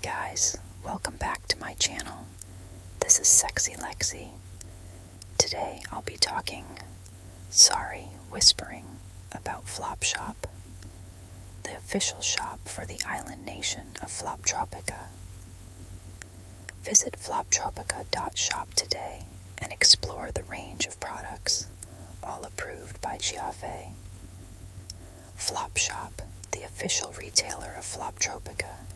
guys, welcome back to my channel. This is Sexy Lexi. Today I'll be whispering about Flopshop, the official shop for the island nation of Floptropica. Visit floptropica.shop today and explore the range of products, all approved by Chiave. Flopshop, the official retailer of Floptropica,